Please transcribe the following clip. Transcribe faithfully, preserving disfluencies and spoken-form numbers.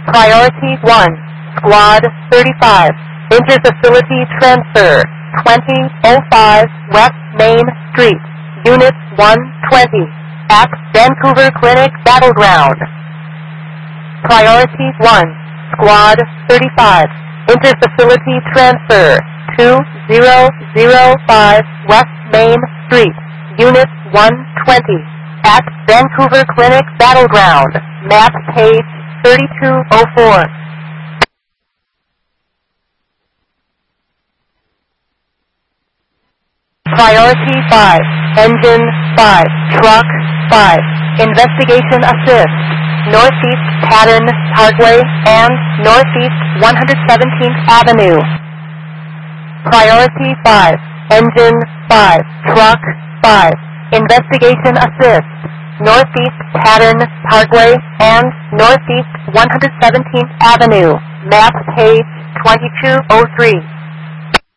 Priority one, Squad thirty-five, Inter-Facility Transfer, twenty oh five West Main Street, Unit one twenty, at Vancouver Clinic Battleground. Priority one, Squad thirty-five, Inter-Facility Transfer, two thousand five West Main Street, Unit one twenty, at Vancouver Clinic Battleground, map page thirty-two oh four. Priority five, Engine five, Truck five, Investigation Assist, Northeast Patton Parkway and Northeast one hundred seventeenth Avenue. Priority five, Engine five, Truck five, Investigation Assist, Northeast Patton Parkway and Northeast one hundred seventeenth Avenue, map page twenty-two oh three.